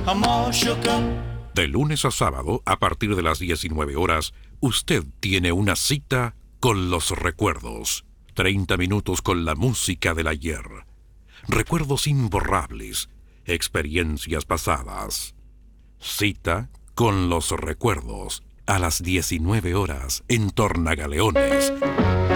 I'm all shook up. De lunes a sábado, a partir de las 19 horas, usted tiene una cita con los recuerdos. 30 minutos con la música del ayer. Recuerdos imborrables, experiencias pasadas. Cita con los recuerdos, a las 19 horas, en Tornagaleones.